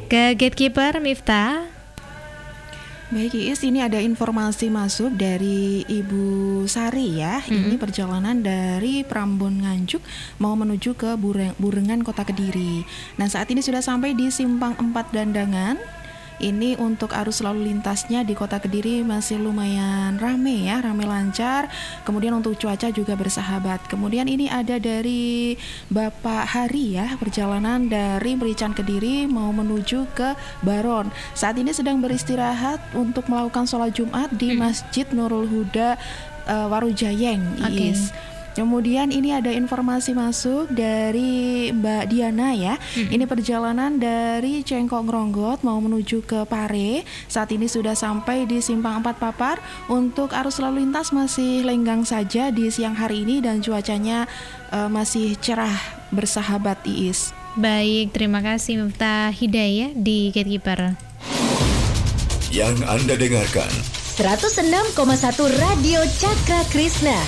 ke Gatekeeper Miftah. Baik Iis, ini ada informasi masuk dari Ibu Sari ya. Ini perjalanan dari Prambon Nganjuk mau menuju ke Burengan Kota Kediri. Nah saat ini sudah sampai di Simpang 4 Dandangan. Ini untuk arus lalu lintasnya di Kota Kediri masih lumayan rame ya, rame lancar. Kemudian untuk cuaca juga bersahabat. Kemudian ini ada dari Bapak Hari ya, perjalanan dari Merican Kediri mau menuju ke Baron. Saat ini sedang beristirahat untuk melakukan sholat Jumat di Masjid Nurul Huda Warujayeng. Yes. Kemudian ini ada informasi masuk dari Mbak Diana ya. Ini perjalanan dari Cengkok Ngronggot mau menuju ke Pare. Saat ini sudah sampai di Simpang 4 Papar. Untuk arus lalu lintas masih lenggang saja di siang hari ini dan cuacanya masih cerah bersahabat Iis. Baik, terima kasih Miftah Hidayah di Gatekeeper. Yang Anda dengarkan 106,1 Radio Cakra Krishna.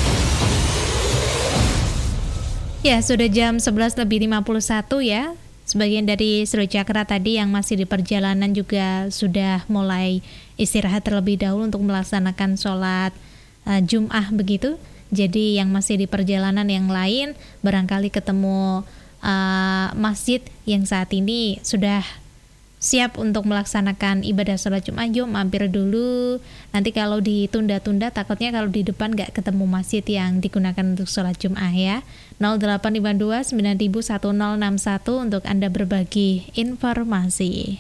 Ya, sudah jam 11:51 ya. Sebagian dari Seru Cakra tadi yang masih di perjalanan juga sudah mulai istirahat terlebih dahulu untuk melaksanakan sholat Jum'ah begitu. Jadi yang masih di perjalanan yang lain barangkali ketemu masjid yang saat ini sudah siap untuk melaksanakan ibadah sholat Jumat, yuk mampir dulu. Nanti kalau ditunda-tunda takutnya kalau di depan gak ketemu masjid yang digunakan untuk sholat Jumat ya. 0852 901061 untuk Anda berbagi informasi.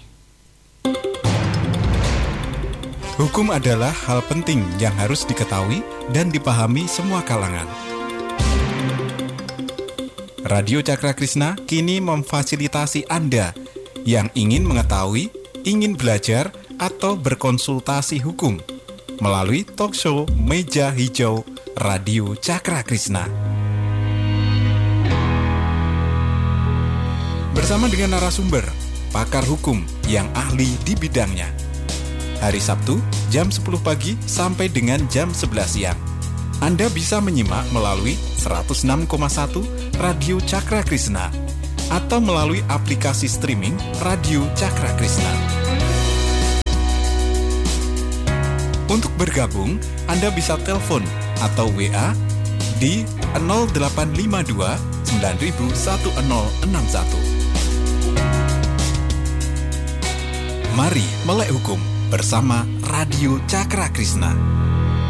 Hukum adalah hal penting yang harus diketahui dan dipahami semua kalangan. Radio Cakra Krishna kini memfasilitasi Anda yang ingin mengetahui, ingin belajar, atau berkonsultasi hukum melalui talk show Meja Hijau Radio Cakra Krishna. Bersama dengan narasumber, pakar hukum yang ahli di bidangnya. Hari Sabtu, jam 10 pagi sampai dengan jam 11 siang. Anda bisa menyimak melalui 106,1 Radio Cakra Krishna atau melalui aplikasi streaming Radio Cakra Krishna. Untuk bergabung, Anda bisa telepon atau WA di 0852 901061. Mari melek hukum bersama Radio Cakra Krishna.